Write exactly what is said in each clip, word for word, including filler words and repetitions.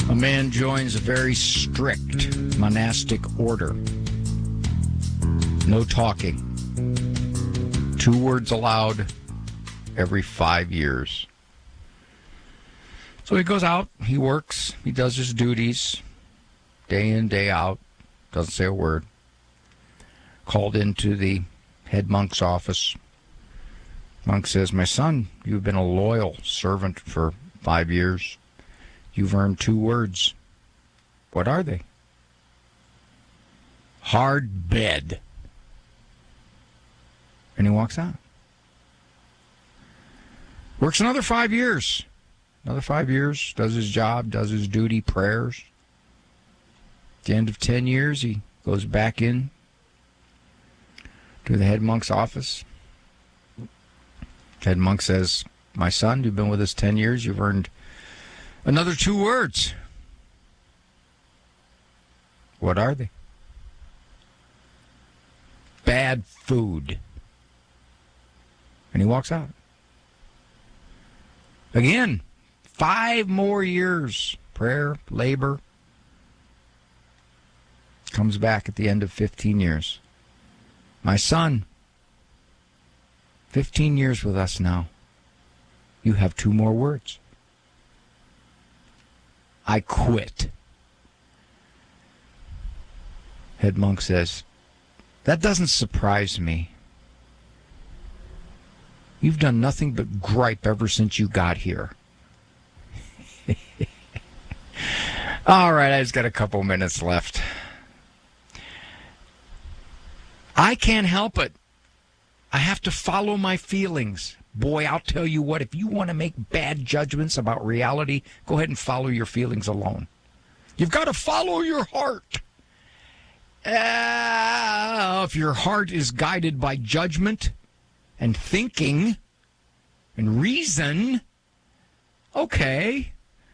A man joins a very strict monastic order. No talking. Two words allowed every five years. So he goes out, he works, he does his duties, day in, day out, doesn't say a word. Called into the head monk's office. Monk says, "My son, you've been a loyal servant for five years. You've earned two words. What are they?" "Hard bed." And he walks out. Works another five years. Another five years, does his job, does his duty, prayers. At the end of ten years, he goes back in to the head monk's office. Head monk says, "My son, you've been with us ten years. You've earned another two words. What are they?" "Bad food." And he walks out. Again, five more years. Prayer, labor. Comes back at the end of fifteen years. "My son, fifteen years with us now. You have two more words." "I quit." Head monk says, "That doesn't surprise me. You've done nothing but gripe ever since you got here." All right, I just got a couple minutes left. I can't help it. I have to follow my feelings. Boy, I'll tell you what, if you want to make bad judgments about reality, go ahead and follow your feelings alone. You've got to follow your heart. Uh, if your heart is guided by judgment and thinking and reason, okay.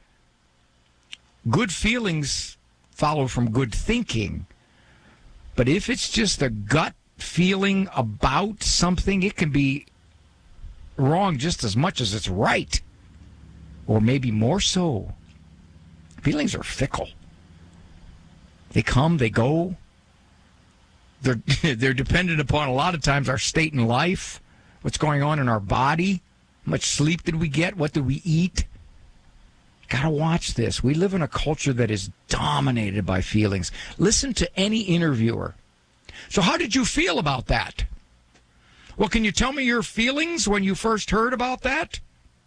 Good feelings follow from good thinking. But if it's just a gut feeling about something, it can be wrong just as much as it's right, or maybe more so. Feelings are fickle. They come, they go. They're they're dependent upon a lot of times our state in life, what's going on in our body, how much sleep did we get, what did we eat. Got to watch this. We live in a culture that is dominated by feelings. Listen to any interviewer. "So how did you feel about that?" "Well, can you tell me your feelings when you first heard about that?"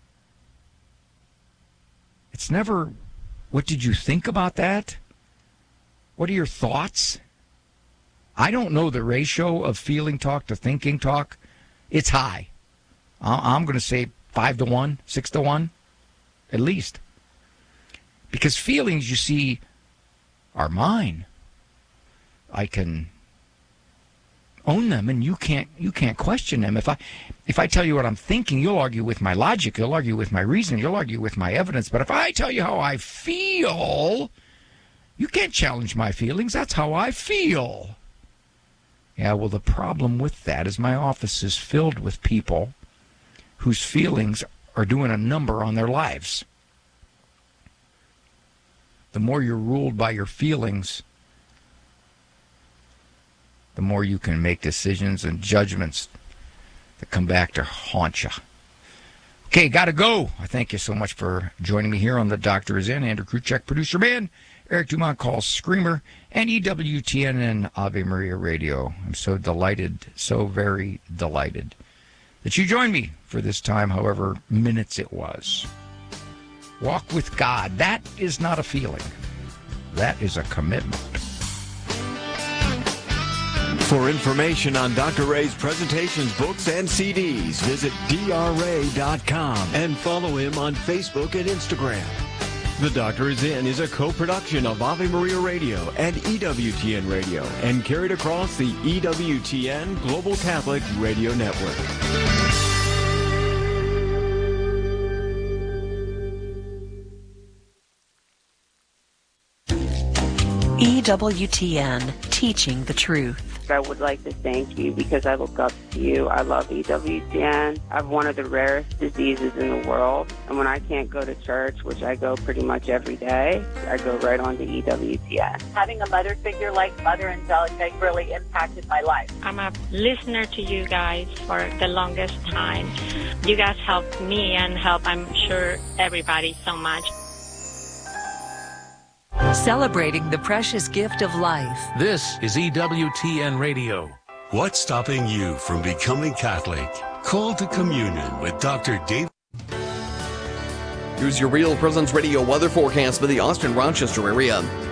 It's never, "What did you think about that? What are your thoughts?" I don't know the ratio of feeling talk to thinking talk. It's high. I'm going to say five to one, six to one, at least. Because feelings, you see, are mine. I can own them, and you can't you can't question them. If I if I tell you what I'm thinking, you'll argue with my logic, you'll argue with my reasoning, you'll argue with my evidence. But if I tell you how I feel, you can't challenge my feelings. That's how I feel. Yeah, well, the problem with that is my office is filled with people whose feelings are doing a number on their lives. The more you're ruled by your feelings, the more you can make decisions and judgments that come back to haunt you. Okay, got to go. I thank you so much for joining me here on The Doctor Is In. Andrew Kruchek, producer man. Eric Dumont calls Screamer. And E W T N and Ave Maria Radio. I'm so delighted, so very delighted that you joined me for this time, however minutes it was. Walk with God. That is not a feeling. That is a commitment. For information on Doctor Ray's presentations, books, and C Ds, visit D R ray dot com and follow him on Facebook and Instagram. The Doctor Is In is a co-production of Ave Maria Radio and E W T N Radio and carried across the E W T N Global Catholic Radio Network. E W T N, teaching the truth. I would like to thank you because I look up to you. I love E W T N. I have one of the rarest diseases in the world. And when I can't go to church, which I go pretty much every day, I go right on to E W T N. Having a mother figure like Mother Angelica really impacted my life. I'm a listener to you guys for the longest time. You guys helped me and help, I'm sure, everybody so much. Celebrating the precious gift of life. This is E W T N Radio. What's stopping you from becoming Catholic? Call to communion with Doctor David. Here's your Real Presence Radio weather forecast for the Austin-Rochester area.